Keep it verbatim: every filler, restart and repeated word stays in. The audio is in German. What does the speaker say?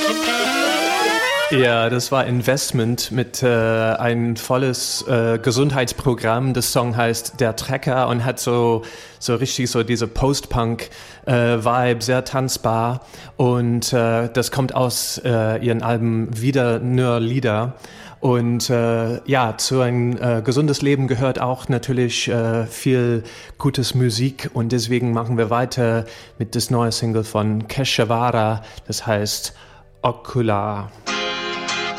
Ja, das war Investment mit äh, ein volles äh, Gesundheitsprogramm. Das Song heißt Der Trecker und hat so so richtig so diese Post-Punk-Vibe, äh, sehr tanzbar. Und äh, das kommt aus äh, ihren Alben Wieder nur Lieder. Und äh, ja, zu ein äh, gesundes Leben gehört auch natürlich äh, viel gutes Musik. Und deswegen machen wir weiter mit das neue Single von Keshawara. Das heißt Ocular.